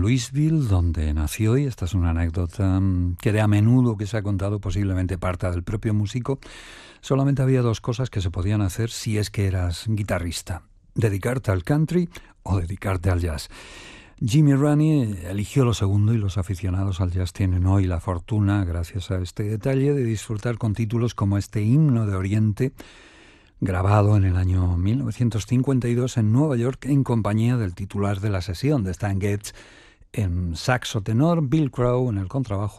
Louisville, donde nació, y esta es una anécdota que de a menudo que se ha contado, posiblemente parta del propio músico. Solamente había dos cosas que se podían hacer si es que eras guitarrista: dedicarte al country o dedicarte al jazz. Jimmy Raney eligió lo segundo, y los aficionados al jazz tienen hoy la fortuna, gracias a este detalle, de disfrutar con títulos como este Himno de Oriente, grabado en el año 1952 en Nueva York en compañía del titular de la sesión, de Stan Getz en saxo tenor, Bill Crow en el contrabajo